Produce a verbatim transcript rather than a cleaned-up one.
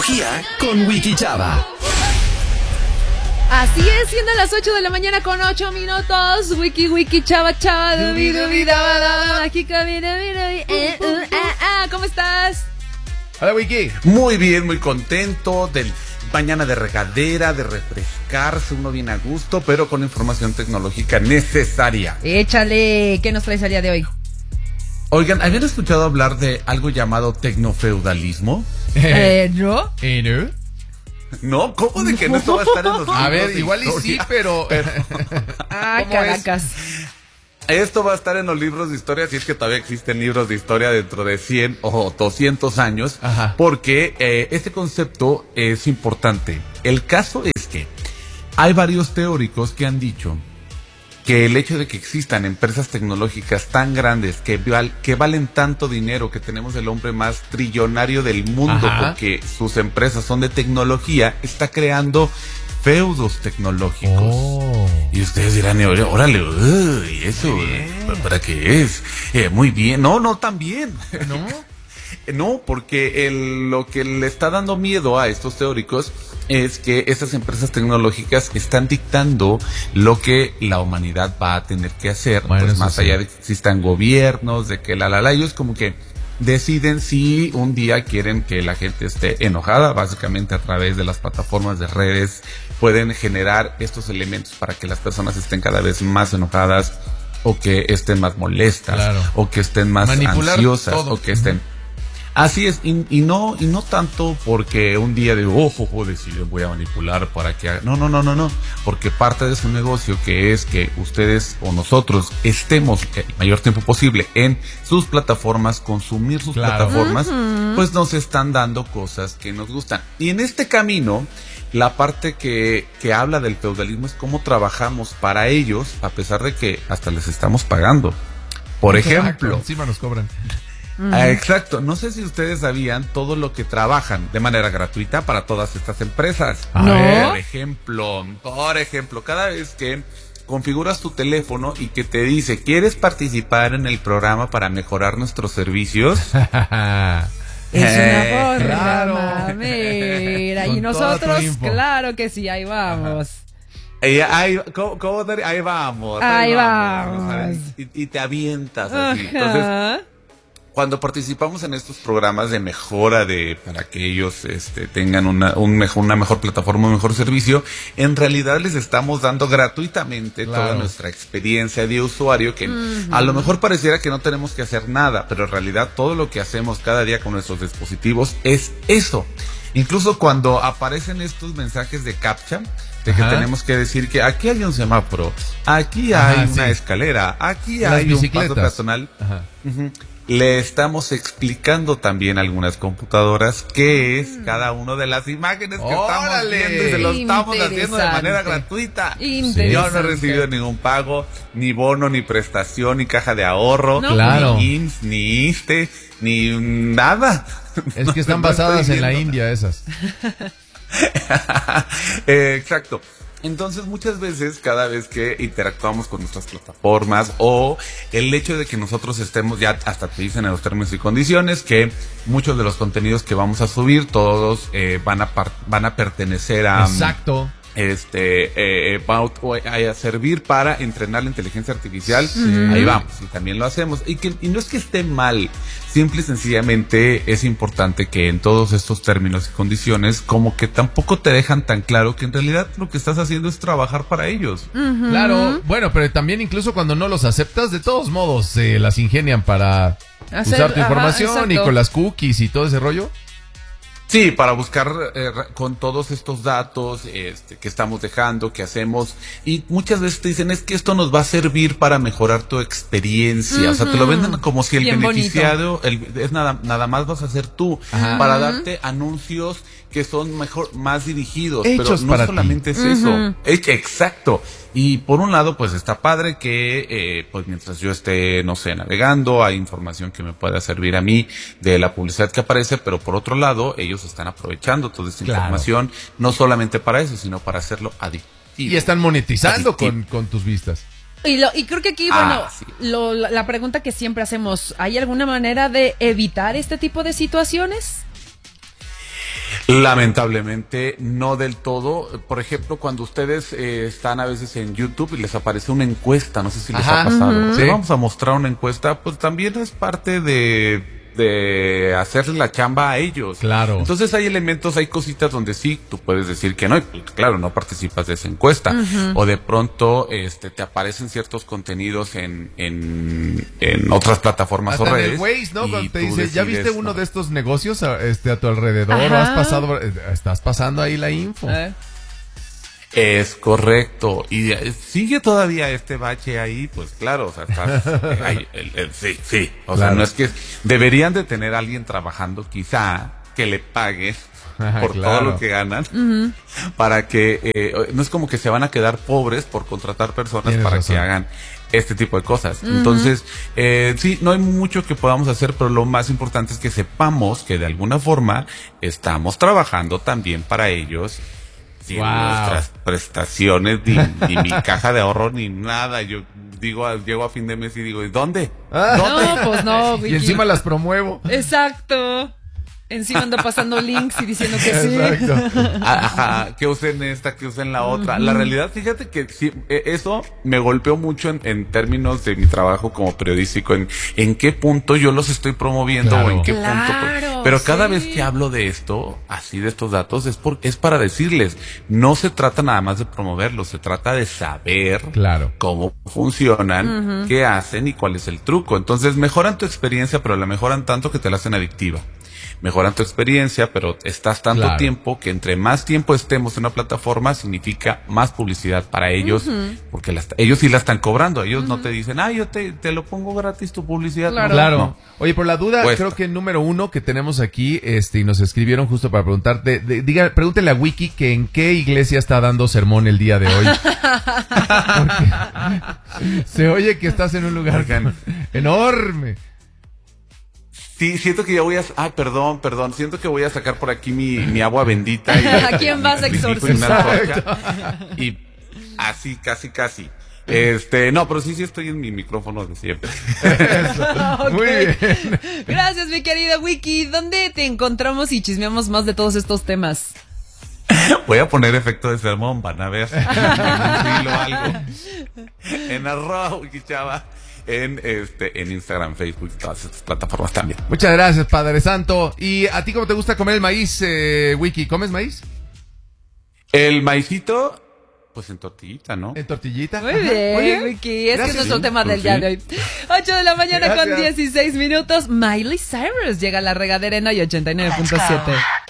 Con Wiki Chava. Así es, siendo las ocho de la mañana con ocho minutos. Wiki, wiki, chava, chava, dubi, dubi, daba, daba, aquí, camina, mira, eh, uh, ah, ah, ¿cómo estás? Hola, Wiki. Muy bien, muy contento del mañana de regadera, de refrescarse, uno bien a gusto, pero con información tecnológica necesaria. Échale, ¿qué nos traes al día de hoy? Oigan, ¿habían escuchado hablar de algo llamado tecnofeudalismo? Eh, ¿no? ¿Eh, no? No, ¿cómo de que no esto va a estar en los libros A ver, de igual y sí, historia? pero... Ah, ¿Cómo Caracas. Esto va a estar en los libros de historia, si es que todavía existen libros de historia dentro de cien o doscientos años, Ajá. porque eh, este concepto es importante. El caso es que hay varios teóricos que han dicho que el hecho de que existan empresas tecnológicas tan grandes, que, val, que valen tanto dinero, que tenemos el hombre más trillonario del mundo, Ajá. porque sus empresas son de tecnología, está creando feudos tecnológicos. Oh. Y ustedes dirán, órale, uy, eso, ¿para qué es? Eh, muy bien, no, no tan bien. ¿No? No, porque el, lo que le está dando miedo a estos teóricos es que estas empresas tecnológicas están dictando lo que la humanidad va a tener que hacer, Bueno, pues eso más sí. allá de que existan gobiernos, de que la la la, ellos como que deciden si un día quieren que la gente esté enojada, básicamente a través de las plataformas de redes pueden generar estos elementos para que las personas estén cada vez más enojadas o que estén más molestas, Claro. o que estén más Manipular ansiosas, todo. o que estén... Así es, y, y no y no tanto porque un día de ojo, joder, si yo voy a manipular para que haga... No, no, no, no, no, porque parte de su negocio, que es que ustedes o nosotros estemos el mayor tiempo posible en sus plataformas, consumir sus Claro. plataformas, Uh-huh. pues nos están dando cosas que nos gustan. Y en este camino, la parte que, que habla del feudalismo es cómo trabajamos para ellos, a pesar de que hasta les estamos pagando. Por Exacto, ejemplo... encima nos cobran. Ah, exacto, no sé si ustedes sabían todo lo que trabajan de manera gratuita para todas estas empresas. A No. ver. Por ejemplo, por ejemplo, cada vez que configuras tu teléfono y que te dice, ¿quieres participar en el programa para mejorar nuestros servicios? Es una Eh, borra, claro. mira, Con y toda nosotros, tu info. claro que sí, ahí vamos. Eh, ahí, ¿cómo- cómo te- ahí vamos, Ahí vamos. Y, y te avientas así. Entonces, Ajá. cuando participamos en estos programas de mejora de para que ellos este, tengan una, un mejor, una mejor plataforma, un mejor servicio, en realidad les estamos dando gratuitamente Claro. toda nuestra experiencia de usuario, que uh-huh. a lo mejor pareciera que no tenemos que hacer nada, pero en realidad todo lo que hacemos cada día con nuestros dispositivos es eso. Incluso cuando aparecen estos mensajes de CAPTCHA, de que Ajá. tenemos que decir que aquí hay un semáforo, aquí Ajá, hay sí. una escalera, aquí Las hay un paso bicicletas. peatonal. Ajá. Uh-huh. Le estamos explicando también a algunas computadoras qué es cada una de las imágenes que ¡Órale! estamos viendo y se lo estamos haciendo de manera Interesante. gratuita. Interesante. Yo no he recibido ningún pago, ni bono, ni prestación, ni caja de ahorro, No. Claro. ni I M S S, ni I S S S T E, ni nada. Es que están No estoy basadas en la viendo. India esas. eh, exacto. Entonces muchas veces, cada vez que interactuamos con nuestras plataformas o el hecho de que nosotros estemos, ya hasta te dicen en los términos y condiciones que muchos de los contenidos que vamos a subir, todos eh, van a par- van a pertenecer a... Exacto. este eh, va a servir para entrenar la inteligencia artificial. Ahí vamos, y también lo hacemos, y que y no es que esté mal, simple y sencillamente es importante que en todos estos términos y condiciones como que tampoco te dejan tan claro que en realidad lo que estás haciendo es trabajar para ellos. Ujú. Claro, bueno, pero también incluso cuando no los aceptas, de todos modos se las ingenian para Hacer- usar tu ajá, información y exacto. con las cookies y todo ese rollo. Sí, para buscar eh, con todos estos datos este, que estamos dejando, que hacemos, y muchas veces te dicen, es que esto nos va a servir para mejorar tu experiencia. Uh-huh. O sea, te lo venden como si el Bien beneficiado el, es nada nada más vas a ser tú, Ajá. para darte anuncios que son mejor más dirigidos, Hechos pero no para solamente ti. es eso. Uh-huh. Hecho, exacto. Y por un lado, pues está padre que, eh, pues mientras yo esté, no sé, navegando, hay información que me pueda servir a mí de la publicidad que aparece, pero por otro lado, ellos están aprovechando toda esta Claro. información, no solamente para eso, sino para hacerlo adictivo. Y están monetizando Adictivo. con, con tus vistas. Y, lo, y creo que aquí, Ah, bueno, sí. lo, la, la pregunta que siempre hacemos, ¿hay alguna manera de evitar este tipo de situaciones? Lamentablemente no del todo. Por ejemplo, cuando ustedes eh, están a veces en YouTube y les aparece una encuesta, no sé si les Ajá, ha pasado. uh-huh. Si ¿Sí? vamos a mostrar una encuesta, pues también es parte de de hacerle la chamba a ellos. Claro. Entonces hay elementos, hay cositas donde sí, tú puedes decir que no, y pues, claro, no participas de esa encuesta. Uh-huh. O de pronto este te aparecen ciertos contenidos en en, en otras plataformas hasta o redes. En el Waze, ¿no? Cuando te dice, decides, ¿ya viste uno ¿no? de estos negocios a, este, a tu alrededor? ¿O has pasado, estás pasando ahí la info? ¿Eh? Es correcto. Y eh, sigue todavía este bache ahí, pues claro, o sea, estás, eh, ahí, el, el, sí, sí. O claro. sea, no es que deberían de tener a alguien trabajando quizá que le pague por claro. todo lo que ganan, uh-huh. para que, eh, no es como que se van a quedar pobres por contratar personas Tienes para razón. que hagan este tipo de cosas. Uh-huh. Entonces, eh, sí, no hay mucho que podamos hacer, pero lo más importante es que sepamos que de alguna forma estamos trabajando también para ellos. Sin wow. nuestras prestaciones, ni, ni mi caja de ahorro, ni nada. Yo digo, llego a fin de mes y digo, ¿y dónde? Ah, ¿Dónde? No, pues no, Wiki. Y encima las promuevo. Exacto. Encima ando pasando links y diciendo que sí. Exacto. Ajá, que usen esta, que usen la otra. Uh-huh. La realidad, fíjate que sí, eso me golpeó mucho en, en términos de mi trabajo como periodístico, en, en qué punto yo los estoy promoviendo claro. o en qué claro, punto. Pero cada sí. vez que hablo de esto, así de estos datos, es por, es para decirles, no se trata nada más de promoverlos, se trata de saber claro. cómo funcionan, uh-huh. qué hacen y cuál es el truco. Entonces mejoran tu experiencia, pero la mejoran tanto que te la hacen adictiva. Mejoran tu experiencia, pero estás tanto claro. tiempo que entre más tiempo estemos en una plataforma significa más publicidad para ellos, uh-huh. porque la, ellos sí la están cobrando. Ellos uh-huh. no te dicen, ah, yo te, te lo pongo gratis tu publicidad. Claro. No, claro. No. Oye, por la duda, Cuesta. creo que el número uno que tenemos aquí, este, y nos escribieron justo para preguntarte, de, diga, pregúntele a Wiki que en qué iglesia está dando sermón el día de hoy. Porque se oye que estás en un lugar enorme. Sí, siento que ya voy a... Ah, perdón, perdón. Siento que voy a sacar por aquí mi, mi agua bendita. Y, ¿A quién vas a exorcizar? Y, y así, casi, casi. Este, no, pero sí, sí estoy en mi micrófono de siempre. Okay. Muy bien. Gracias, mi querido Wiki. ¿Dónde te encontramos y chismeamos más de todos estos temas? Voy a poner efecto de sermón, van a ver. En un algo. En arroba Wiki Chava. En este, en Instagram, Facebook, todas estas plataformas también. Muchas gracias, Padre Santo. ¿Y a ti cómo te gusta comer el maíz, eh, Wiki? ¿Comes maíz? El maicito, pues en tortillita, ¿no? ¿En tortillita? Muy bien, Muy bien. Wiki. Es gracias. que es nuestro tema pues del sí. día de hoy. ocho de la mañana gracias. Con dieciséis minutos. Miley Cyrus llega a la regadera en hoy ochenta y nueve punto siete.